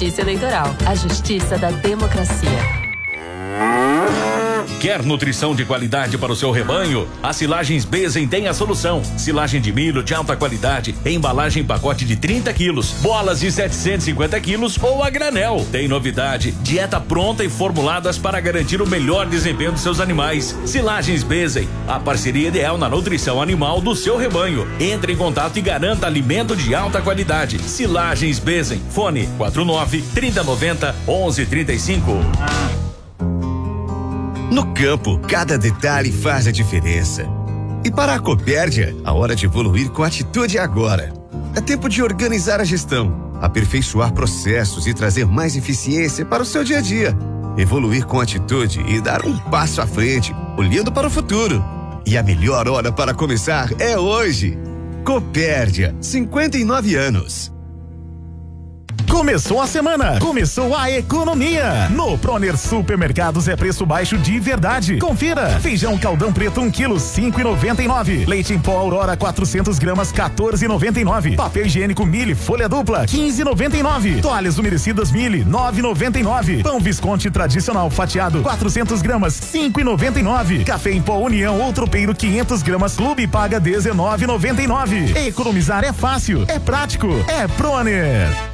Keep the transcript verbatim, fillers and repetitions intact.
Justiça Eleitoral, a justiça da democracia. Quer nutrição de qualidade para o seu rebanho? A Silagens Bezen tem a solução. Silagem de milho de alta qualidade, embalagem em pacote de trinta quilos, bolas de setecentos e cinquenta quilos ou a granel. Tem novidade, dieta pronta e formuladas para garantir o melhor desempenho dos seus animais. Silagens Bezen, a parceria ideal na nutrição animal do seu rebanho. Entre em contato e garanta alimento de alta qualidade. Silagens Bezen, fone quatro nove, trinta noventa, onze trinta e cinco. No campo, cada detalhe faz a diferença. E para a Copérdia, a hora de evoluir com atitude é agora. É tempo de organizar a gestão, aperfeiçoar processos e trazer mais eficiência para o seu dia a dia. Evoluir com atitude e dar um passo à frente, olhando para o futuro. E a melhor hora para começar é hoje. Copérdia, cinquenta e nove anos. Começou a semana, começou a economia. No Proner Supermercados é preço baixo de verdade. Confira: feijão caldão preto um quilo, cinco e noventa e nove. Leite em pó Aurora quatrocentos gramas, quatorze e noventa e nove. Papel higiênico Mille folha dupla, quinze e noventa e nove. Toalhas umedecidas Mille, nove e noventa e nove. Pão Visconti tradicional fatiado, quatrocentos gramas, cinco e noventa e nove. Café em pó União ou Tropeiro quinhentos gramas, Clube paga dezenove e noventa e nove. Economizar é fácil, é prático, é Proner.